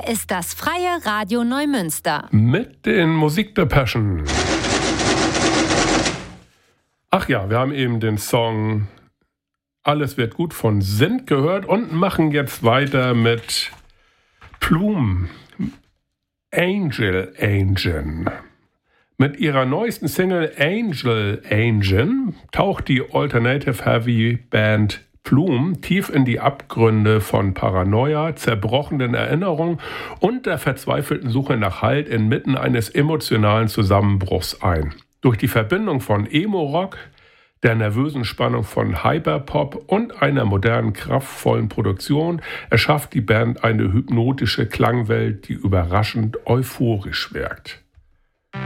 ist das Freie Radio Neumünster. Mit den Musikdepeschen. Ach ja, wir haben eben den Song Alles wird gut von Sind gehört und machen jetzt weiter mit Plume, Angel Engine. Mit ihrer neuesten Single Angel Engine taucht die Alternative Heavy Band Plume tief in die Abgründe von Paranoia, zerbrochenen Erinnerungen und der verzweifelten Suche nach Halt inmitten eines emotionalen Zusammenbruchs ein. Durch die Verbindung von Emo-Rock, der nervösen Spannung von Hyperpop und einer modernen, kraftvollen Produktion erschafft die Band eine hypnotische Klangwelt, die überraschend euphorisch wirkt.